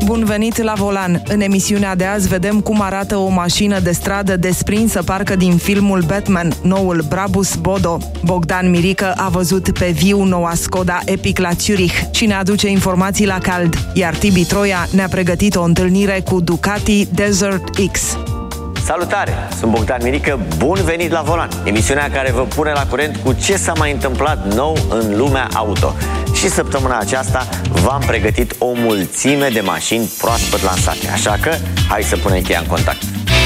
Bun venit la volan! În emisiunea de azi vedem cum arată o mașină de stradă desprinsă parcă din filmul Batman, noul Brabus Bodo. Bogdan Mirică a văzut pe viu noua Skoda Epic la Zurich și ne aduce informații la cald, iar Tibi Troia ne-a pregătit o întâlnire cu Ducati Desert X. Salutare! Sunt Bogdan Mirică, bun venit la volan! Emisiunea care vă pune la curent cu ce s-a mai întâmplat nou în lumea auto. Și săptămâna aceasta v-am pregătit o mulțime de mașini proaspăt lansate, așa că hai să punem cheia în contact.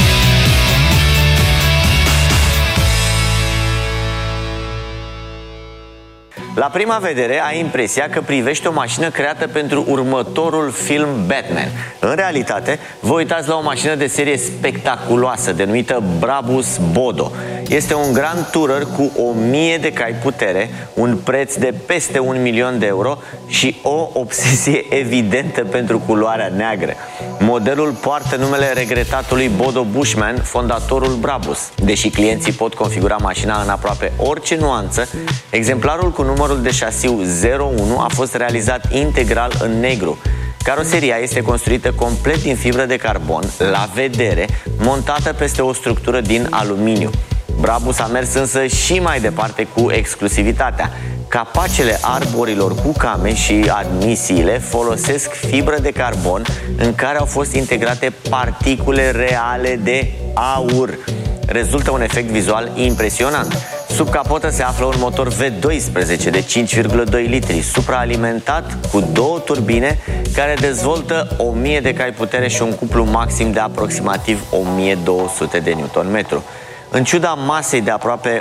La prima vedere ai impresia că privești o mașină creată pentru următorul film Batman. În realitate, vă uitați la o mașină de serie spectaculoasă denumită Brabus Bodo. Este un Grand Tourer cu 1000 de cai putere, un preț de peste 1 milion de euro și o obsesie evidentă pentru culoarea neagră. Modelul poartă numele regretatului Bodo Bushman, fondatorul Brabus. Deși clienții pot configura mașina în aproape orice nuanță, exemplarul cu numărul de șasiu 01 a fost realizat integral în negru. Caroseria este construită complet din fibră de carbon, la vedere, montată peste o structură din aluminiu. Brabus a mers însă și mai departe cu exclusivitatea. Capacele arborilor cu came și admisiile folosesc fibră de carbon în care au fost integrate particule reale de aur. Rezultă un efect vizual impresionant. Sub capotă se află un motor V12 de 5,2 litri, supraalimentat cu două turbine care dezvoltă 1000 de cai putere și un cuplu maxim de aproximativ 1200 de Nm. În ciuda masei de aproape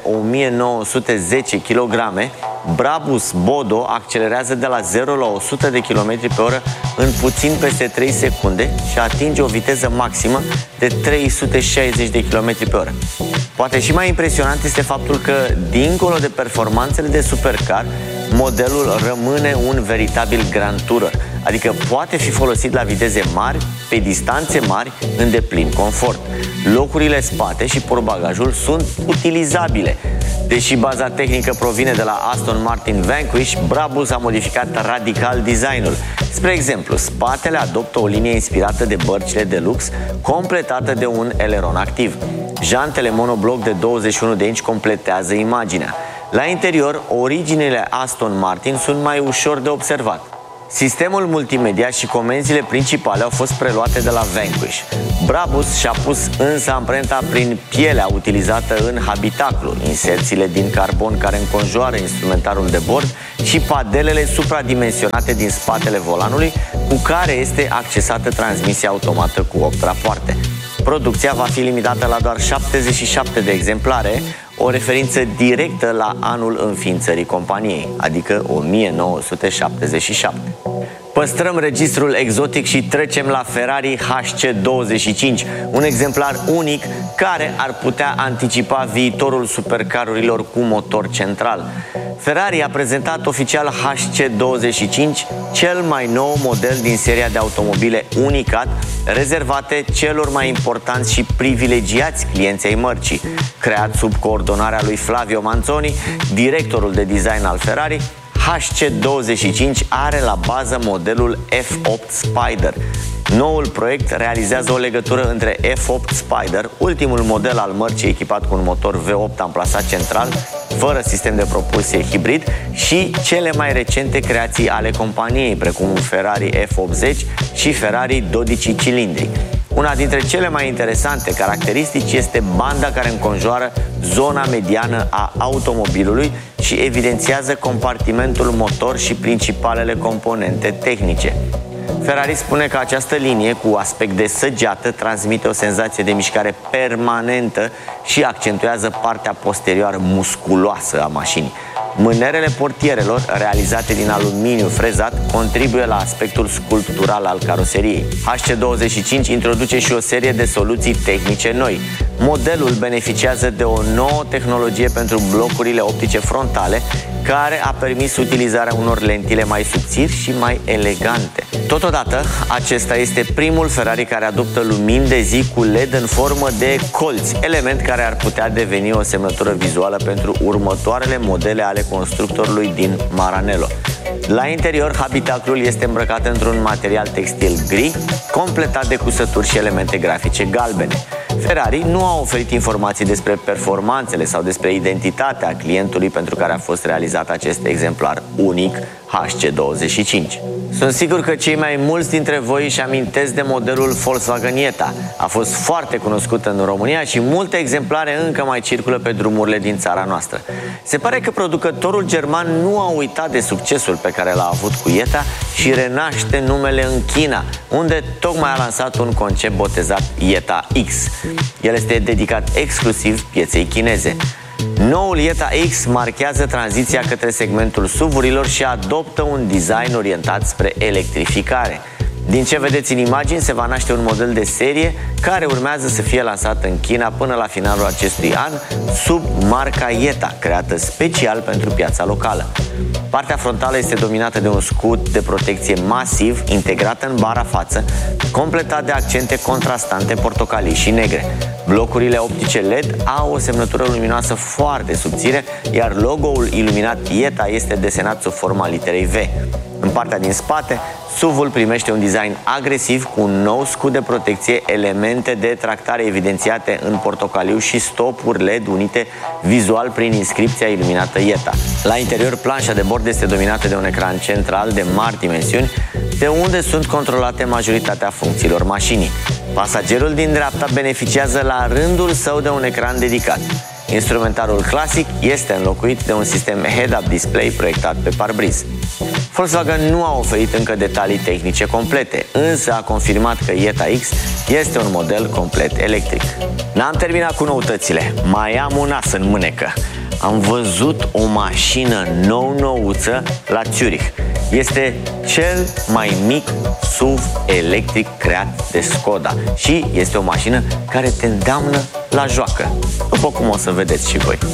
1910 kg, Brabus Bodo accelerează de la 0 la 100 de km pe oră în puțin peste 3 secunde și atinge o viteză maximă de 360 de km pe oră. Poate și mai impresionant este faptul că, dincolo de performanțele de supercar, modelul rămâne un veritabil Grand Tourer, adică poate fi folosit la viteze mari, pe distanțe mari, în deplin confort. Locurile spate și portbagajul sunt utilizabile. Deși baza tehnică provine de la Aston Martin Vanquish, Brabus a modificat radical designul. Spre exemplu, spatele adoptă o linie inspirată de bărcile de lux, completată de un eleron activ. Jantele monobloc de 21 de inci completează imaginea. La interior, originile Aston Martin sunt mai ușor de observat. Sistemul multimedia și comenzile principale au fost preluate de la Vanquish. Brabus și-a pus însă amprenta prin pielea utilizată în habitaclu, inserțiile din carbon care înconjoară instrumentarul de bord și padelele supradimensionate din spatele volanului, cu care este accesată transmisia automată cu 8 rapoarte. Producția va fi limitată la doar 77 de exemplare, o referință directă la anul înființării companiei, adică 1977. Păstrăm registrul exotic și trecem la Ferrari HC25, un exemplar unic care ar putea anticipa viitorul supercarurilor cu motor central. Ferrari a prezentat oficial HC25, cel mai nou model din seria de automobile unicat, rezervate celor mai importanți și privilegiați clienți ai mărcii. Creat sub coordonarea lui Flavio Manzoni, directorul de design al Ferrari, HC25 are la bază modelul F8 Spider. Noul proiect realizează o legătură între F8 Spider, ultimul model al mărcii echipat cu un motor V8 amplasat central, fără sistem de propulsie hibrid, și cele mai recente creații ale companiei, precum Ferrari F80 și Ferrari 12 cilindri. Una dintre cele mai interesante caracteristici este banda care înconjoară zona mediană a automobilului și evidențiază compartimentul motor și principalele componente tehnice. Ferrari spune că această linie cu aspect de săgeată transmite o senzație de mișcare permanentă și accentuează partea posterioară musculoasă a mașinii. Mânerele portierelor, realizate din aluminiu frezat, contribuie la aspectul sculptural al caroseriei. HC25 introduce și o serie de soluții tehnice noi. Modelul beneficiază de o nouă tehnologie pentru blocurile optice frontale, care a permis utilizarea unor lentile mai subțiri și mai elegante. Totodată, acesta este primul Ferrari care adoptă lumini de zi cu LED în formă de colți, element care ar putea deveni o semnătură vizuală pentru următoarele modele ale constructorului din Maranello. La interior, habitaclul este îmbrăcat într-un material textil gri, completat de cusături și elemente grafice galbene. Ferrari nu a oferit informații despre performanțele sau despre identitatea clientului pentru care a fost realizat acest exemplar unic HC25. Sunt sigur că cei mai mulți dintre voi își amintesc de modelul Volkswagen Jetta. A fost foarte cunoscut în România și multe exemplare încă mai circulă pe drumurile din țara noastră. Se pare că producătorul german nu a uitat de succesul pe care l-a avut cu Jetta și renaște numele în China, unde tocmai a lansat un concept botezat Jetta X. El este dedicat exclusiv pieței chineze. Noul Jetta X marchează tranziția către segmentul SUV-urilor și adoptă un design orientat spre electrificare. Din ce vedeți în imagini, se va naște un model de serie care urmează să fie lansat în China până la finalul acestui an sub marca Jetta, creată special pentru piața locală. Partea frontală este dominată de un scut de protecție masiv integrat în bara față, completat de accente contrastante portocalii și negre. Blocurile optice LED au o semnătură luminoasă foarte subțire, iar logo-ul iluminat Jetta este desenat sub forma literei V. În partea din spate, SUV-ul primește un design agresiv cu un nou scut de protecție, elemente de tractare evidențiate în portocaliu și stopuri LED unite vizual prin inscripția iluminată Jetta. La interior, planșa de bord este dominată de un ecran central de mari dimensiuni, de unde sunt controlate majoritatea funcțiilor mașinii. Pasagerul din dreapta beneficiază la rândul său de un ecran dedicat. Instrumentarul clasic este înlocuit de un sistem head-up display proiectat pe parbriz. Volkswagen nu a oferit încă detalii tehnice complete, însă a confirmat că Jetta X este un model complet electric. N-am terminat cu noutățile, mai am un as în mânecă. Am văzut o mașină nou-nouță la Zurich. Este cel mai mic SUV electric creat de Skoda și este o mașină care te îndeamnă la joacă, după cum o să vedeți și voi.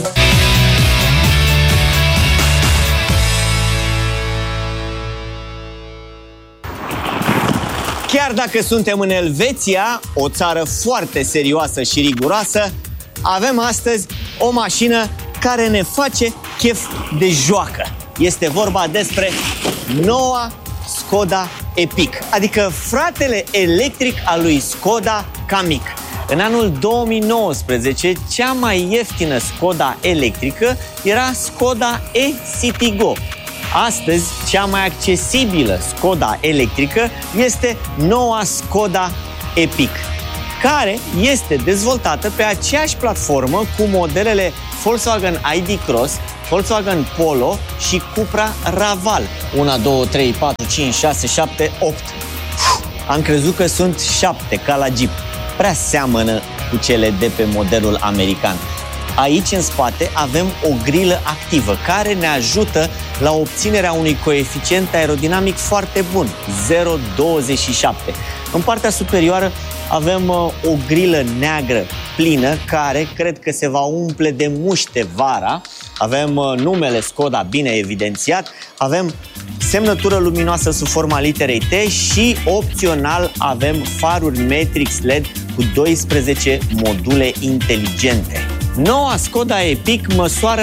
Chiar dacă suntem în Elveția, o țară foarte serioasă și riguroasă, avem astăzi o mașină care ne face chef de joacă. Este vorba despre noua Skoda Epic, adică fratele electric al lui Skoda Kamiq. În anul 2019, cea mai ieftină Skoda electrică era Skoda e-Citigo. Astăzi, cea mai accesibilă Skoda electrică este noua Skoda Epic, care este dezvoltată pe aceeași platformă cu modelele Volkswagen ID Cross, Volkswagen Polo și Cupra Raval. 1, 2, 3, 4, 5, 6, 7, 8. Am crezut că sunt 7, ca la Jeep. Prea seamănă cu cele de pe modelul american. Aici, în spate, avem o grilă activă care ne ajută la obținerea unui coeficient aerodinamic foarte bun, 0,27. În partea superioară avem o grilă neagră plină care cred că se va umple de muște vara. Avem numele Skoda bine evidențiat, avem semnătură luminoasă sub forma literei T și opțional avem faruri Matrix LED cu 12 module inteligente. Noua Skoda Epic măsoară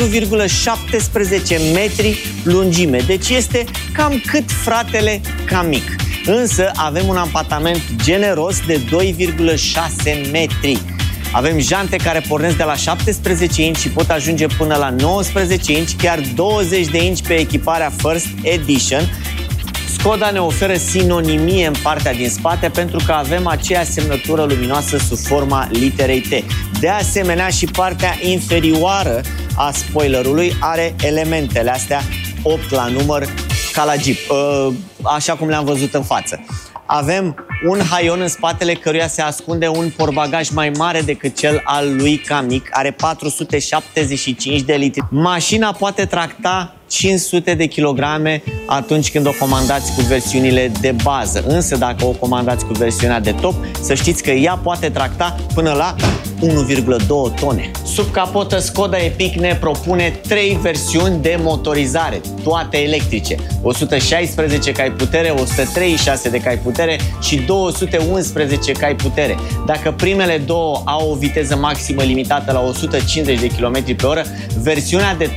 4,17 metri lungime, deci este cam cât fratele Kamiq. Însă avem un ampatament generos de 2,6 metri. Avem jante care pornesc de la 17 inch și pot ajunge până la 19 inch, chiar 20 de inch pe echiparea First Edition. Skoda ne oferă sinonimie în partea din spate pentru că avem aceeași semnătură luminoasă sub forma literei T. De asemenea, și partea inferioară a spoilerului are elementele astea 8 la număr ca la Jeep, așa cum le-am văzut în față. Avem un haion în spatele căruia se ascunde un portbagaj mai mare decât cel al lui Kamiq, are 475 de litri. Mașina poate tracta 500 de kilograme atunci când o comandați cu versiunile de bază. Însă dacă o comandați cu versiunea de top, să știți că ea poate tracta până la 1,2 tone. Sub capotă, Skoda Epic ne propune 3 versiuni de motorizare, toate electrice. 116 cai putere, 136 de cai putere și 211 cai putere. Dacă primele două au o viteză maximă limitată la 150 de km/h, versiunea de top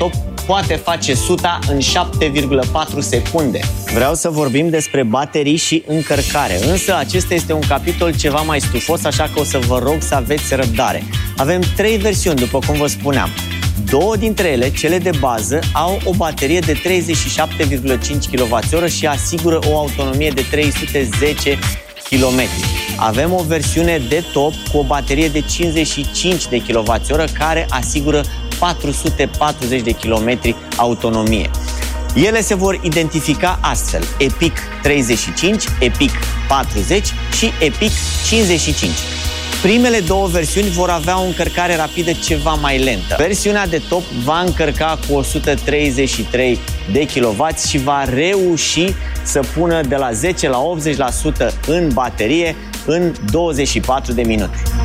poate face 100 în 7,4 secunde. Vreau să vorbim despre baterii și încărcare, însă acesta este un capitol ceva mai stufos, așa că o să vă rog să aveți răbdare. Avem 3 versiuni, după cum vă spuneam. 2 dintre ele, cele de bază, au o baterie de 37,5 kWh și asigură o autonomie de 310 km. Avem o versiune de top cu o baterie de 55 de kWh care asigură 440 de km autonomie. Ele se vor identifica astfel: Epic 35, Epic 40 și Epic 55. Primele 2 versiuni vor avea o încărcare rapidă ceva mai lentă. Versiunea de top va încărca cu 133 de kW și va reuși să pună de la 10 la 80% în baterie în 24 de minute.